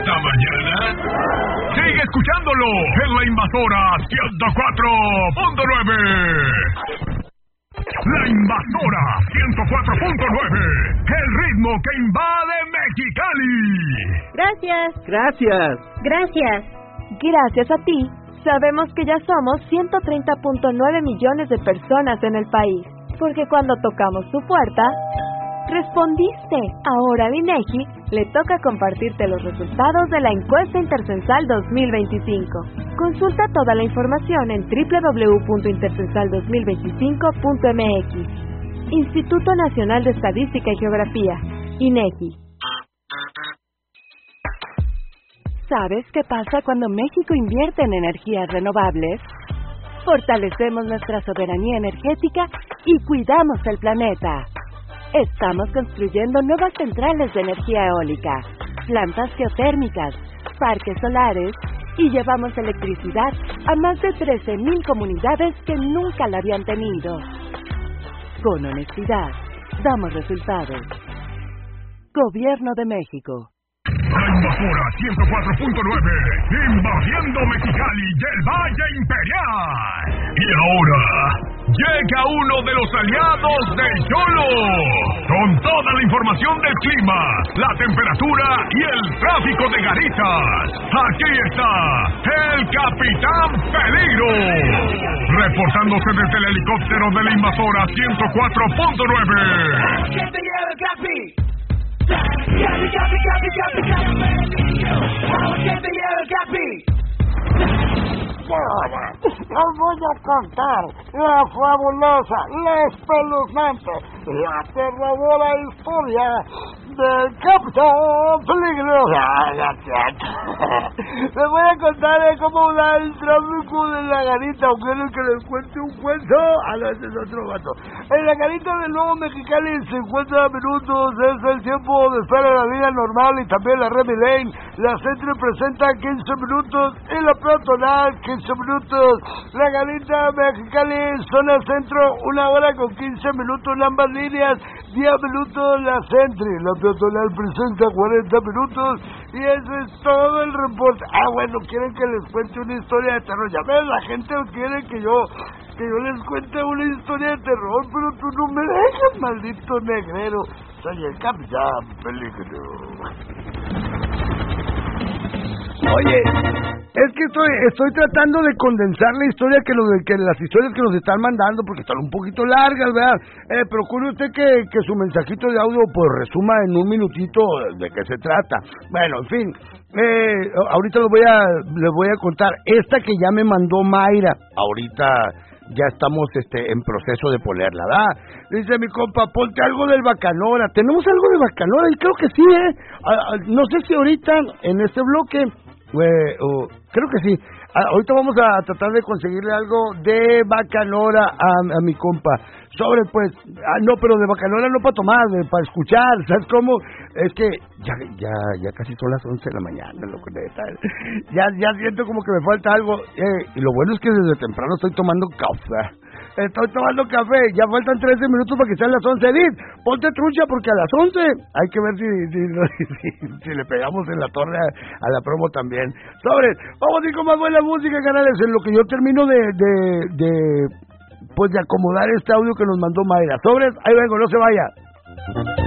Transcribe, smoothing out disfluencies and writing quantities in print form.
esta mañana? Sigue escuchándolo en La Invasora 104.9. La Invasora 104.9. El ritmo que invade Mexicali. Gracias a ti. Sabemos que ya somos 130.9 millones de personas en el país, porque cuando tocamos tu puerta, respondiste. Ahora al INEGI le toca compartirte los resultados de la encuesta intercensal 2025. Consulta toda la información en www.intercensal2025.mx. Instituto Nacional de Estadística y Geografía, INEGI. ¿Sabes qué pasa cuando México invierte en energías renovables? Fortalecemos nuestra soberanía energética y cuidamos el planeta. Estamos construyendo nuevas centrales de energía eólica, plantas geotérmicas, parques solares y llevamos electricidad a más de 13,000 comunidades que nunca la habían tenido. Con honestidad, damos resultados. Gobierno de México. La Invasora 104.9, invadiendo Mexicali y el Valle Imperial. Y ahora llega uno de los aliados del YOLO, con toda la información del clima, la temperatura y el tráfico de Garitas. Aquí está el Capitán Peligro, reportándose desde el helicóptero de la Invasora 104.9. ¡Que te lleve el Capi! Les voy a contar la fabulosa, la espeluznante, la aterradora historia del Capitán Peligro. Les voy a contar cómo va el tráfico de la Garita. ¿O quieren que les cuente un cuento? No, ese es otro gato. En la Garita del Nuevo Mexicali, 50 minutos es el tiempo de espera de la vida normal y también la Remy Lane. La Centro presenta 15 minutos y la peatonal 15 minutos. La Garita Mexicali, zona centro, 1 hora con 15 minutos en ambas líneas, 10 minutos la Centri. La peatonal presenta 40 minutos y eso es todo el reporte. Bueno, quieren que les cuente una historia de terror. Ya ves, la gente quiere que yo les cuente una historia de terror, pero tú no me dejas, maldito negrero. Soy el Capitán Peligro. Oye, es que estoy tratando de condensar la historia que las historias que nos están mandando, porque están un poquito largas, ¿verdad? Procure usted que su mensajito de audio pues resuma en un minutito de qué se trata. Bueno, en fin, ahorita les voy a contar esta que ya me mandó Mayra. Ahorita ya estamos en proceso de ponerla, ¿verdad? Dice mi compa, ponte algo del Bacanora. ¿Tenemos algo de Bacanora? Y creo que sí, no sé si ahorita en este bloque, creo que sí. Ahorita vamos a tratar de conseguirle algo de Bacanora a mi compa. Sobre, pues, no, pero de Bacanora no para tomar, para escuchar, ¿sabes cómo? Es que ya casi son las 11 de la mañana, loco, neta. Ya siento como que me falta algo. Y lo bueno es que desde temprano estoy tomando café. Ya faltan 13 minutos para que sean las 11. Edith, ponte trucha porque a las 11 hay que ver si le pegamos en la torre a la promo también. Sobre, vamos a ir con más buena música, canales, en lo que yo termino de acomodar este audio que nos mandó Mayra. Sobres, ahí vengo, no se vaya.